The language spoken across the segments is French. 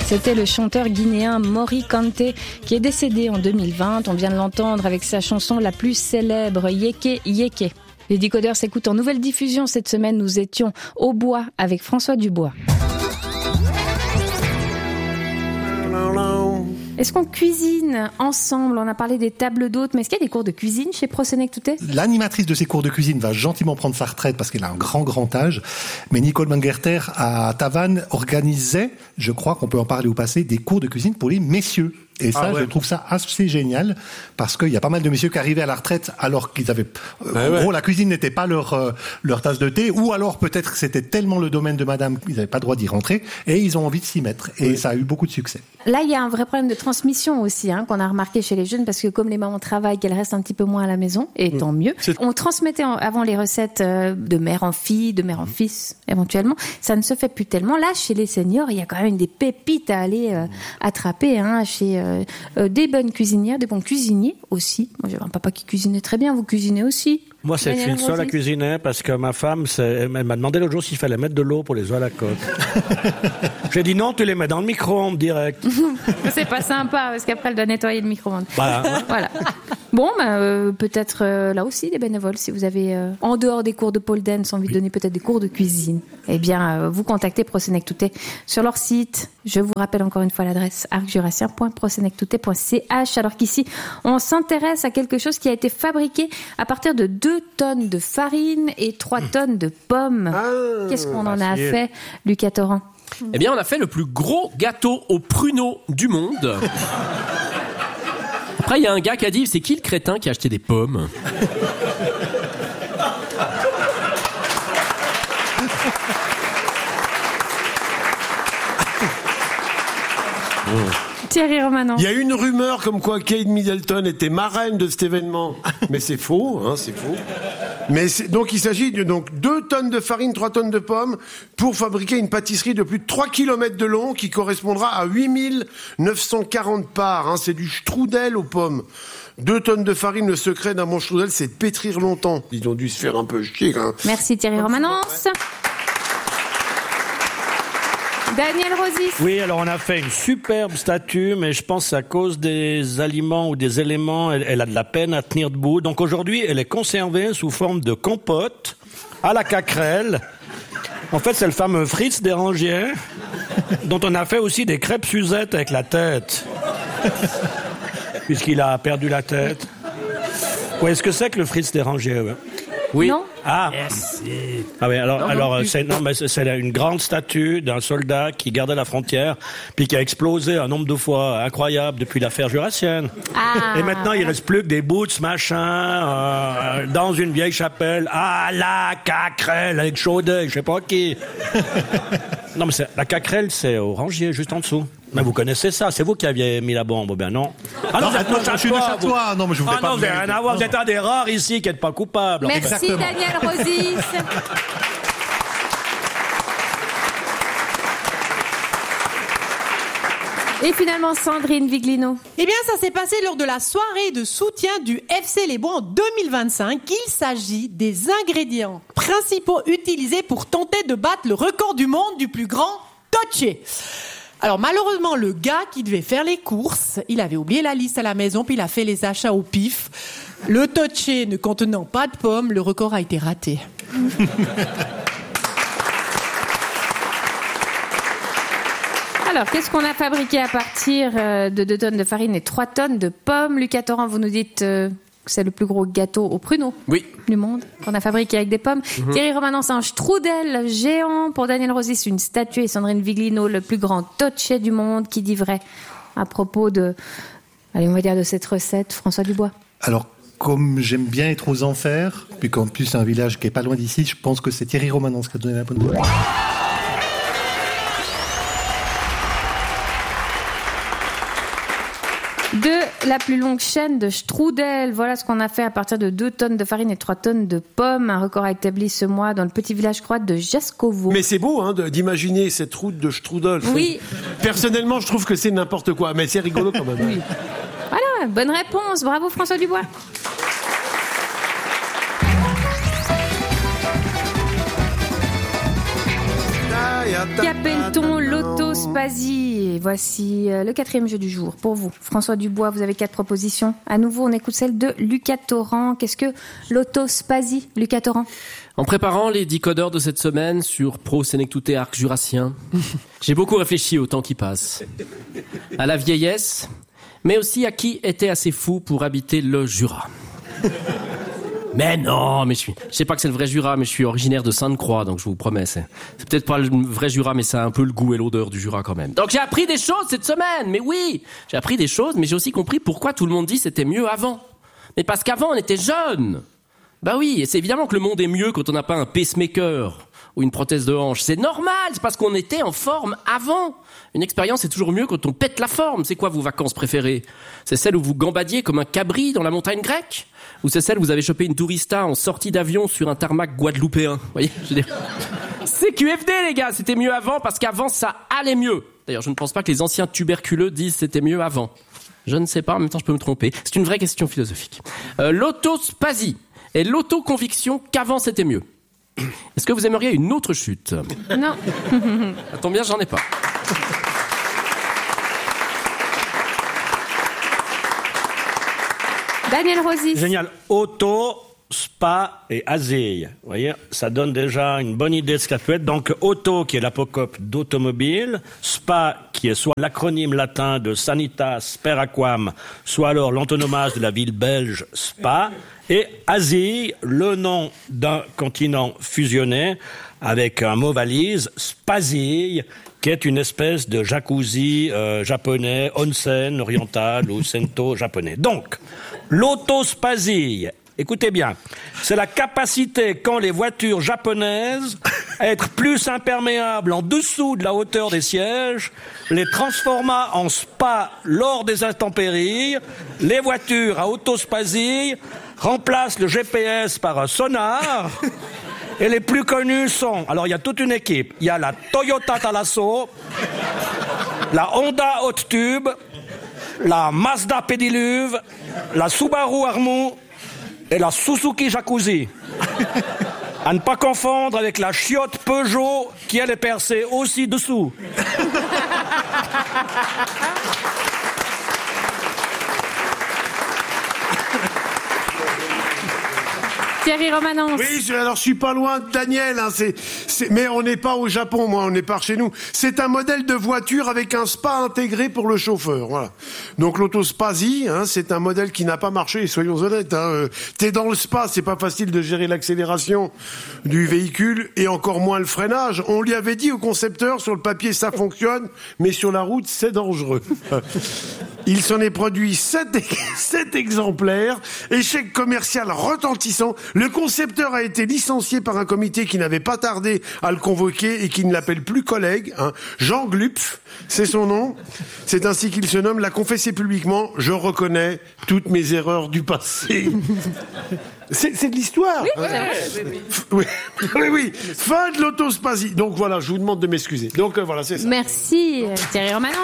C'était le chanteur guinéen Mori Kanté qui est décédé en 2020. On vient de l'entendre avec sa chanson la plus célèbre, Yéké Yéké. Les Décodeurs s'écoutent en nouvelle diffusion. Cette semaine, nous étions au bois avec François Dubois. Est-ce qu'on cuisine ensemble? On a parlé des tables d'hôtes, mais est-ce qu'il y a des cours de cuisine chez Prosenectute? L'animatrice de ces cours de cuisine va gentiment prendre sa retraite parce qu'elle a un grand âge. Mais Nicole Mangerter à Tavannes organisait, je crois qu'on peut en parler au passé, des cours de cuisine pour les messieurs. Et ça, je trouve ça assez génial parce qu'il y a pas mal de messieurs qui arrivaient à la retraite alors qu'ils avaient, en gros, la cuisine n'était pas leur tasse de thé, ou alors peut-être que c'était tellement le domaine de madame qu'ils n'avaient pas le droit d'y rentrer et ils ont envie de s'y mettre. Et ça a eu beaucoup de succès. Là, il y a un vrai problème de transmission aussi, qu'on a remarqué chez les jeunes parce que comme les mamans travaillent, qu'elles restent un petit peu moins à la maison, et tant mieux. On transmettait avant les recettes de mère en fille, de mère en fils, éventuellement. Ça ne se fait plus tellement. Là, chez les seniors, il y a quand même des pépites à aller attraper, chez des bonnes cuisinières, des bons cuisiniers aussi. Moi, j'avais un papa qui cuisinait très bien. Vous cuisinez aussi? Moi, c'est une seule à cuisiner parce que ma femme, elle m'a demandé l'autre jour s'il fallait mettre de l'eau pour les œufs à la coque. J'ai dit non, tu les mets dans le micro-ondes direct. C'est pas sympa parce qu'après elle doit nettoyer le micro-ondes. Voilà. Bon, peut-être là aussi des bénévoles si vous avez en dehors des cours de pole dance envie de donner peut-être des cours de cuisine. Eh bien, vous contactez Prosenectute sur leur site. Je vous rappelle encore une fois l'adresse arcjurassien.prosenectute.ch. Alors qu'ici, on s'intéresse à quelque chose qui a été fabriqué à partir de 2 tonnes de farine et 3 tonnes de pommes. Qu'est-ce qu'on en a fait, Lucas Torrent? Eh bien, on a fait le plus gros gâteau aux pruneaux du monde. Après, il y a un gars qui a dit, c'est qui le crétin qui a acheté des pommes? Thierry Romanon. Il y a une rumeur comme quoi Kate Middleton était marraine de cet événement. Mais c'est faux, c'est faux. Mais donc il s'agit de 2 tonnes de farine, 3 tonnes de pommes pour fabriquer une pâtisserie de plus de 3 km de long qui correspondra à 8940 parts. C'est du strudel aux pommes. 2 tonnes de farine, le secret d'un bon strudel, c'est de pétrir longtemps. Ils ont dû se faire un peu chier. Merci Thierry Romanence. Daniel Rosis. Oui, alors on a fait une superbe statue, mais je pense à cause des aliments ou des éléments, elle a de la peine à tenir debout. Donc aujourd'hui, elle est conservée sous forme de compote à la cacrelle. En fait, c'est le fameux Fritz Dérangier, dont on a fait aussi des crêpes Suzette avec la tête, puisqu'il a perdu la tête. Ouais, est-ce que c'est que le Fritz Dérangier? Oui. Non. Yes. Ah oui, c'est une grande statue d'un soldat qui gardait la frontière, puis qui a explosé un nombre de fois incroyable depuis l'affaire jurassienne. Et maintenant, il reste plus que des boots, machin, dans une vieille chapelle, à la cacrelle, avec Chaudet, je sais pas qui. Non, mais la cacrelle, c'est au Rangier, juste en dessous. Mais vous connaissez ça, c'est vous qui aviez mis la bombe, ben non. Ah non, je suis de Châteauroux. Non, mais je voulais pas. Non, vous n'avez rien à voir, vous êtes un des rares ici qui n'êtes pas coupable. Merci Exactement. Daniel Rosis. Et finalement, Sandrine Viglino. Eh bien, ça s'est passé lors de la soirée de soutien du FC Les Bois en 2025. Il s'agit des ingrédients principaux utilisés pour tenter de battre le record du monde du plus grand Totché. Alors malheureusement, le gars qui devait faire les courses, il avait oublié la liste à la maison, puis il a fait les achats au pif. Le Totché ne contenant pas de pommes, le record a été raté. Alors, qu'est-ce qu'on a fabriqué à partir de 2 tonnes de farine et 3 tonnes de pommes? Lucas Torrent, vous nous dites que c'est le plus gros gâteau aux pruneaux du monde qu'on a fabriqué avec des pommes. Thierry Romanon, c'est un strudel géant. Pour Daniel Rosis, une statue. Et Sandrine Viglino, le plus grand Totché du monde, qui dit vrai à propos de, allez, on va dire de cette recette. François Dubois. Alors, comme j'aime bien être aux enfers, puis qu'en plus c'est un village qui est pas loin d'ici, je pense que c'est Thierry Romanon qui a donné la bonne voix. De la plus longue chaîne de strudel. Voilà ce qu'on a fait à partir de 2 tonnes de farine et 3 tonnes de pommes. Un record établi ce mois dans le petit village croate de Jaskovo. Mais c'est beau d'imaginer cette route de strudel. Oui. Personnellement, je trouve que c'est n'importe quoi, mais c'est rigolo quand même. Oui. Voilà, bonne réponse. Bravo François Dubois. Qu'appelle-t-on l'auto l'autospasie. Et voici le 4e jeu du jour pour vous. François Dubois, vous avez 4 propositions. À nouveau, on écoute celle de Lucas Torrent. Qu'est-ce que l'autospasie, Lucas Torrent? En préparant les decodeurs de cette semaine sur Pro-Sénéctouté Arc Jurassien, j'ai beaucoup réfléchi au temps qui passe, à la vieillesse, mais aussi à qui était assez fou pour habiter le Jura. Mais non, je sais pas que c'est le vrai Jura, mais je suis originaire de Sainte-Croix, donc je vous promets, c'est peut-être pas le vrai Jura, mais ça a un peu le goût et l'odeur du Jura quand même. Donc j'ai appris des choses cette semaine, mais oui, j'ai appris des choses, mais j'ai aussi compris pourquoi tout le monde dit c'était mieux avant. Mais parce qu'avant on était jeunes. Bah oui, et c'est évidemment que le monde est mieux quand on n'a pas un pacemaker ou une prothèse de hanche. C'est normal, c'est parce qu'on était en forme avant. Une expérience est toujours mieux quand on pète la forme. C'est quoi vos vacances préférées? C'est celle où vous gambadiez comme un cabri dans la montagne grecque? Ou c'est celle où vous avez chopé une tourista en sortie d'avion sur un tarmac guadeloupéen? Vous voyez, je veux dire. C'est QFD les gars, c'était mieux avant parce qu'avant ça allait mieux. D'ailleurs, je ne pense pas que les anciens tuberculeux disent c'était mieux avant. Je ne sais pas, en même temps je peux me tromper. C'est une vraie question philosophique. L'autospasie et l'autoconviction qu'avant c'était mieux. Est-ce que vous aimeriez une autre chute? Non. Ça tombe bien, j'en ai pas. Daniel Rosis. Génial. Auto, spa et asile. Vous voyez, ça donne déjà une bonne idée de ce que ça peut être. Donc, auto, qui est l'apocope d'automobile. Spa, qui est soit l'acronyme latin de Sanitas per Aquam, soit alors l'antonomase de la ville belge Spa. Et Asie, le nom d'un continent fusionné avec un mot valise, Spasie, qui est une espèce de jacuzzi japonais, onsen oriental ou sento japonais. Donc, l'autospasie, écoutez bien, c'est la capacité qu'ont les voitures japonaises à être plus imperméables en dessous de la hauteur des sièges, les transforma en spa lors des intempéries. Les voitures à autospasie remplacent le GPS par un sonar. Et les plus connus sont, alors il y a toute une équipe, il y a la Toyota Talasso, la Honda Hot Tube, la Mazda Pédiluve, la Subaru Armu et la Suzuki Jacuzzi. À ne pas confondre avec la chiotte Peugeot qui elle est percée aussi dessous. Thierry Romanens. Oui, alors je suis pas loin de Daniel, hein, mais on n'est pas au Japon, moi, on n'est pas chez nous. C'est un modèle de voiture avec un spa intégré pour le chauffeur, voilà. Donc l'autospasie, hein, c'est un modèle qui n'a pas marché, soyons honnêtes. Hein, t'es dans le spa, c'est pas facile de gérer l'accélération du véhicule et encore moins le freinage. On lui avait dit au concepteur, sur le papier ça fonctionne, mais sur la route c'est dangereux. Il s'en est produit 7 exemplaires, échec commercial retentissant. Le concepteur a été licencié par un comité qui n'avait pas tardé à le convoquer et qui ne l'appelle plus collègue. Hein. Jean Glupf, c'est son nom. C'est ainsi qu'il se nomme. L'a confessé publiquement. Je reconnais toutes mes erreurs du passé. C'est de l'histoire. Oui, oui. Fin de l'autospasie. Donc voilà, je vous demande de m'excuser. Donc voilà, c'est ça. Merci Thierry Romanens.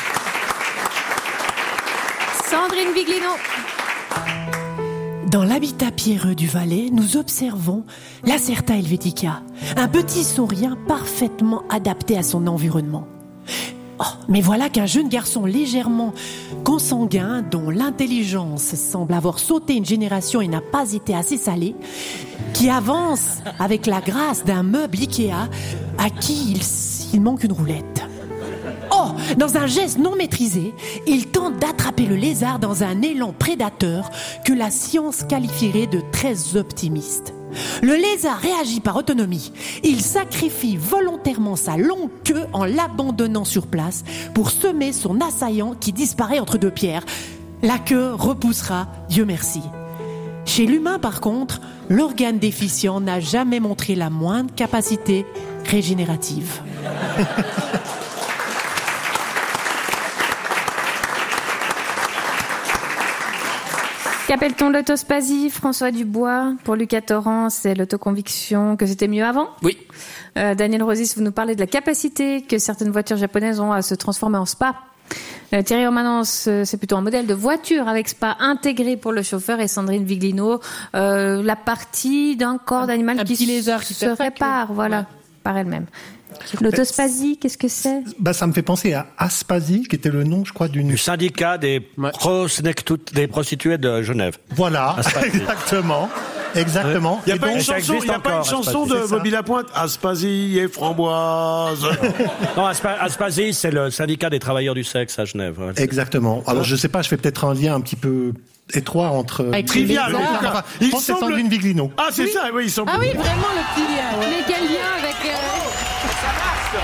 Sandrine Viglino. Dans l'habitat pierreux du Valais, nous observons Lacerta helvetica, un petit saurien parfaitement adapté à son environnement. Oh, mais voilà qu'un jeune garçon légèrement consanguin, dont l'intelligence semble avoir sauté une génération et n'a pas été assez salée, qui avance avec la grâce d'un meuble Ikea à qui il manque une roulette. Oh, dans un geste non maîtrisé, il tente d'attraper le lézard dans un élan prédateur que la science qualifierait de très optimiste. Le lézard réagit par autonomie. Il sacrifie volontairement sa longue queue en l'abandonnant sur place pour semer son assaillant qui disparaît entre deux pierres. La queue repoussera, Dieu merci. Chez l'humain, par contre, l'organe déficient n'a jamais montré la moindre capacité régénérative. Qu'appelle-t-on l'autospasie, François Dubois? Pour Lucas Torrent, c'est l'autoconviction que c'était mieux avant? Oui. Daniel Rosis, vous nous parlez de la capacité que certaines voitures japonaises ont à se transformer en spa. Thierry Romanens, c'est plutôt un modèle de voiture avec spa intégré pour le chauffeur. Et Sandrine Viglino, la partie d'un corps d'animal qui se répare, voilà. Ouais. par elles-mêmes. L'autospasie, qu'est-ce que c'est ? Ça me fait penser à Aspasie, qui était le nom, je crois, du syndicat des prostituées de Genève. Voilà, exactement. Exactement. Il n'y a pas une chanson de Bobby Lapointe, Aspasie et Framboise. Non, Aspasie, c'est le syndicat des travailleurs du sexe à Genève. Ouais, exactement. Alors, je sais pas, je fais peut-être un lien un petit peu étroit entre... Trivial. Je pense que c'est Sandrine Viglino. Ah, c'est ça, oui, il semble. Ah oui, vraiment le petit lien. Mais quel lien avec... Ça marche.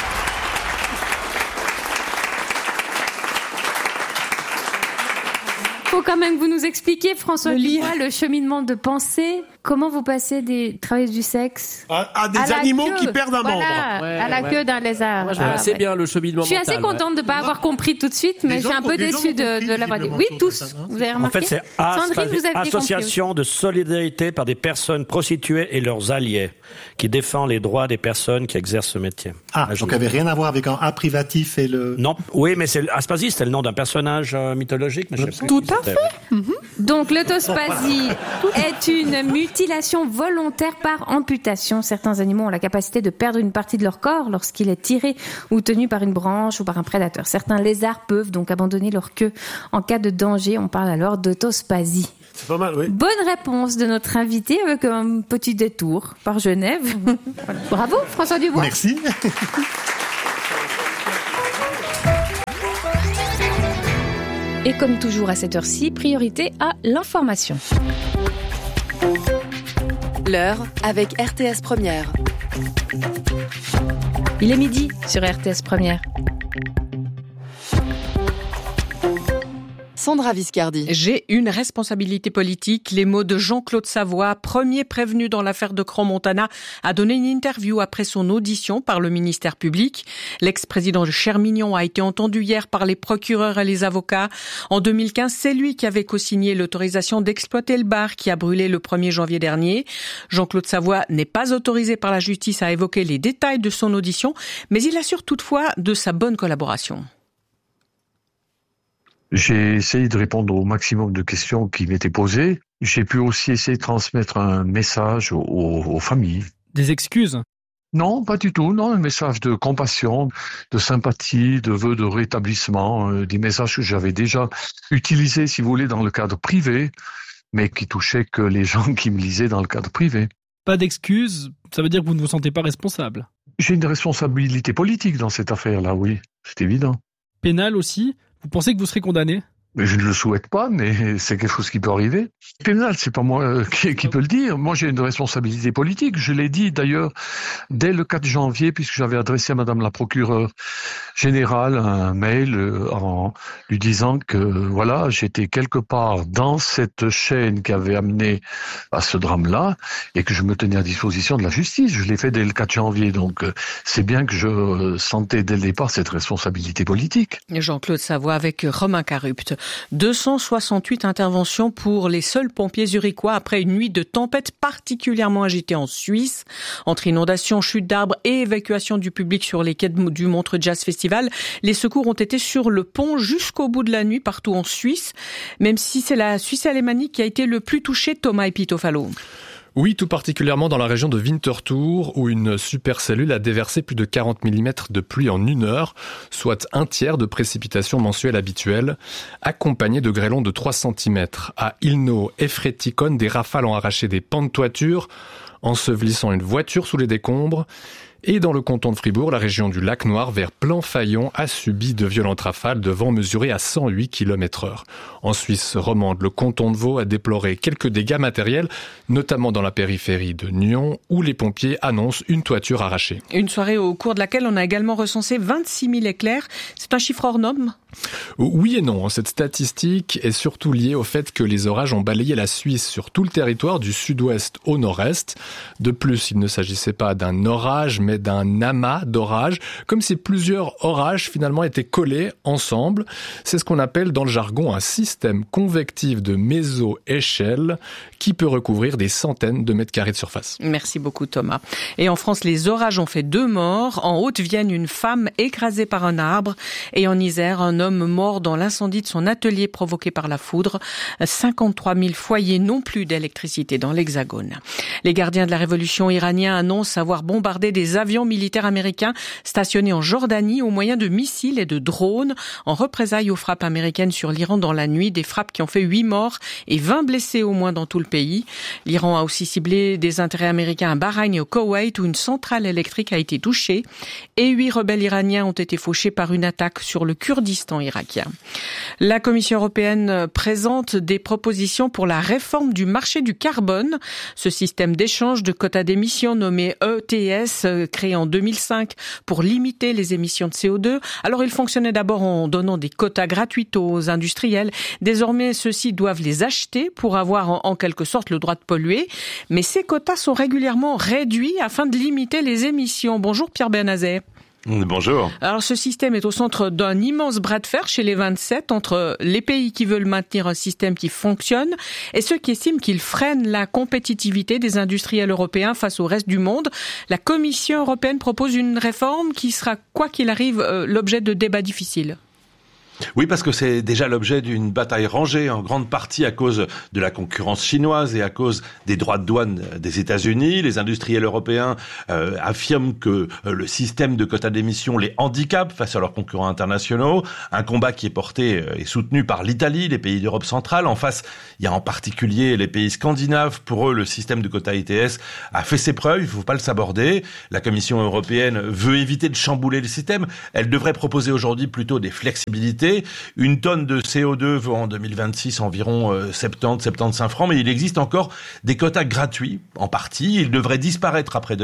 Faut quand même que vous nous expliquiez, François Dubois, le cheminement de pensée. Comment vous passez des travailleurs du sexe à des animaux qui perdent un membre. À la queue d'un lézard. C'est bien le cheminement mental. Je suis assez contente de ne pas avoir compris tout de suite, mais je suis un peu déçue de l'avoir dit. Oui, tous. Vous avez remarqué ? En fait, c'est Association de solidarité par des personnes prostituées et leurs alliés, qui défend les droits des personnes qui exercent ce métier. Ah, donc il n'y avait rien à voir avec un A privatif et le... Non, oui, mais Aspasie, c'était le nom d'un personnage mythologique. Mais tout à fait. Donc l'autospasie est une mutilation volontaire par amputation. Certains animaux ont la capacité de perdre une partie de leur corps lorsqu'il est tiré ou tenu par une branche ou par un prédateur. Certains lézards peuvent donc abandonner leur queue en cas de danger. On parle alors d'autospasie. C'est pas mal, oui. Bonne réponse de notre invité avec un petit détour par Genève. Voilà. Bravo, François Dubois. Merci. Et comme toujours à cette heure-ci, priorité à l'information. L'heure avec RTS Première. Il est midi sur RTS Première. Sandra Viscardi. J'ai une responsabilité politique. Les mots de Jean-Claude Savoie, premier prévenu dans l'affaire de Crans-Montana, a donné une interview après son audition par le ministère public. L'ex-président de Chermignon a été entendu hier par les procureurs et les avocats. En 2015, c'est lui qui avait co-signé l'autorisation d'exploiter le bar qui a brûlé le 1er janvier dernier. Jean-Claude Savoie n'est pas autorisé par la justice à évoquer les détails de son audition, mais il assure toutefois de sa bonne collaboration. J'ai essayé de répondre au maximum de questions qui m'étaient posées. J'ai pu aussi essayer de transmettre un message aux familles. Des excuses ? Non, pas du tout. Non, un message de compassion, de sympathie, de vœux de rétablissement, des messages que j'avais déjà utilisés, si vous voulez, dans le cadre privé, mais qui touchaient que les gens qui me lisaient dans le cadre privé. Pas d'excuses, ça veut dire que vous ne vous sentez pas responsable ? J'ai une responsabilité politique dans cette affaire-là, oui, c'est évident. Pénale aussi ? Vous pensez que vous serez condamné ? Mais je ne le souhaite pas, mais c'est quelque chose qui peut arriver. Pénal, c'est pas moi qui peut le dire. Moi, j'ai une responsabilité politique. Je l'ai dit d'ailleurs dès le 4 janvier, puisque j'avais adressé à Madame la procureure générale un mail en lui disant que voilà, j'étais quelque part dans cette chaîne qui avait amené à ce drame-là et que je me tenais à disposition de la justice. Je l'ai fait dès le 4 janvier, donc c'est bien que je sentais dès le départ cette responsabilité politique. Jean-Claude Savoie avec Romain Carupt. 268 interventions pour les seuls pompiers zurichois après une nuit de tempête particulièrement agitée en Suisse. Entre inondations, chutes d'arbres et évacuation du public sur les quais du Montreux Jazz Festival, les secours ont été sur le pont jusqu'au bout de la nuit partout en Suisse, même si c'est la Suisse alémanique qui a été le plus touchée, Thomas Epitofalo. Oui, tout particulièrement dans la région de Winterthur, où une supercellule a déversé plus de 40 mm de pluie en 1 heure, soit un tiers de précipitations mensuelles habituelles, accompagnées de grêlons de 3 cm. À Ilno et Fréticone, des rafales ont arraché des pans de toiture, ensevelissant une voiture sous les décombres. Et dans le canton de Fribourg, la région du Lac Noir vers Plainfaillon a subi de violentes rafales de vent mesurés à 108 km/h. En Suisse romande, le canton de Vaud a déploré quelques dégâts matériels, notamment dans la périphérie de Nyon, où les pompiers annoncent une toiture arrachée. Une soirée au cours de laquelle on a également recensé 26 000 éclairs. C'est un chiffre hors norme ? Oui et non. Cette statistique est surtout liée au fait que les orages ont balayé la Suisse sur tout le territoire du sud-ouest au nord-est. De plus, il ne s'agissait pas d'un orage, mais d'un amas d'orages, comme si plusieurs orages finalement étaient collés ensemble. C'est ce qu'on appelle dans le jargon un système convectif de méso-échelle qui peut recouvrir des centaines de mètres carrés de surface. Merci beaucoup Thomas. Et en France, les orages ont fait 2 morts. En Haute-Vienne, une femme écrasée par un arbre. Et en Isère, un homme mort dans l'incendie de son atelier provoqué par la foudre. 53 000 foyers n'ont plus d'électricité dans l'Hexagone. Les gardiens de la révolution iranienne annoncent avoir bombardé des avions avions militaires américains stationnés en Jordanie au moyen de missiles et de drones en représailles aux frappes américaines sur l'Iran dans la nuit, des frappes qui ont fait 8 morts et 20 blessés au moins dans tout le pays. L'Iran a aussi ciblé des intérêts américains à Bahreïn et au Koweït où une centrale électrique a été touchée et 8 rebelles iraniens ont été fauchés par une attaque sur le Kurdistan irakien. La Commission européenne présente des propositions pour la réforme du marché du carbone. Ce système d'échange de quotas d'émissions nommé ETS, créé en 2005 pour limiter les émissions de CO2. Alors il fonctionnait d'abord en donnant des quotas gratuits aux industriels. Désormais, ceux-ci doivent les acheter pour avoir en quelque sorte le droit de polluer. Mais ces quotas sont régulièrement réduits afin de limiter les émissions. Bonjour Pierre Bernazet. Bonjour. Alors ce système est au centre d'un immense bras de fer chez les 27 entre les pays qui veulent maintenir un système qui fonctionne et ceux qui estiment qu'il freine la compétitivité des industriels européens face au reste du monde. La Commission européenne propose une réforme qui sera, quoi qu'il arrive, l'objet de débats difficiles. Oui, parce que c'est déjà l'objet d'une bataille rangée, en grande partie à cause de la concurrence chinoise et à cause des droits de douane des États-Unis. Les industriels européens affirment que le système de quotas d'émissions les handicape face à leurs concurrents internationaux. Un combat qui est porté et soutenu par l'Italie, les pays d'Europe centrale. En face, il y a en particulier les pays scandinaves. Pour eux, le système de quotas ETS a fait ses preuves, il ne faut pas le saborder. La Commission européenne veut éviter de chambouler le système. Elle devrait proposer aujourd'hui plutôt des flexibilités. Une tonne de CO2 vaut en 2026 environ 70-75 francs, mais il existe encore des quotas gratuits, en partie. Ils devaient disparaître après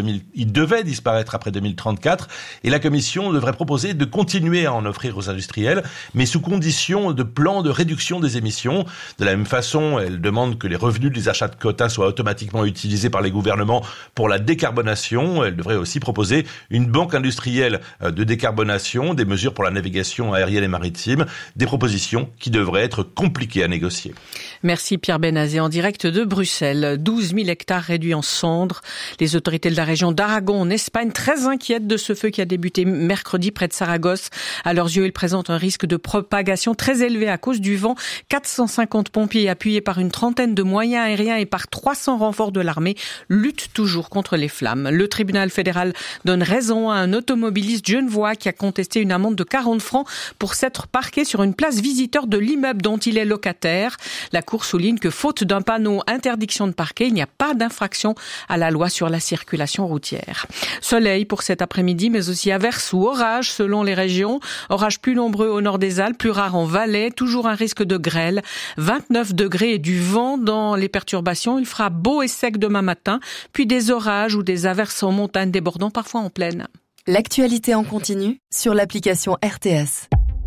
2034, et la Commission devrait proposer de continuer à en offrir aux industriels, mais sous condition de plans de réduction des émissions. De la même façon, elle demande que les revenus des achats de quotas soient automatiquement utilisés par les gouvernements pour la décarbonation. Elle devrait aussi proposer une banque industrielle de décarbonation, des mesures pour la navigation aérienne et maritime, des propositions qui devraient être compliquées à négocier. Merci Pierre Bernazet en direct de Bruxelles. 12 000 hectares réduits en cendres. Les autorités de la région d'Aragon en Espagne très inquiètes de ce feu qui a débuté mercredi près de Saragosse. À leurs yeux, il présente un risque de propagation très élevé à cause du vent. 450 pompiers appuyés par une trentaine de moyens aériens et par 300 renforts de l'armée luttent toujours contre les flammes. Le tribunal fédéral donne raison à un automobiliste genevois qui a contesté une amende de 40 francs pour s'être parqué sur une place visiteur de l'immeuble dont il est locataire. La Cour souligne que faute d'un panneau interdiction de parquer, il n'y a pas d'infraction à la loi sur la circulation routière. Soleil pour cet après-midi, mais aussi averses ou orages selon les régions. Orages plus nombreux au nord des Alpes, plus rares en Valais, toujours un risque de grêle. 29 degrés et du vent dans les perturbations. Il fera beau et sec demain matin, puis des orages ou des averses en montagne débordant parfois en plaine. L'actualité en continu sur l'application RTS.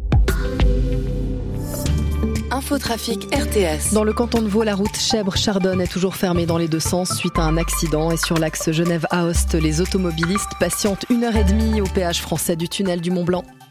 Infotrafic RTS. Dans le canton de Vaud, la route Chèvres-Chardonne est toujours fermée dans les deux sens suite à un accident. Et sur l'axe Genève-Aoste, les automobilistes patientent 1h30 au péage français du tunnel du Mont-Blanc.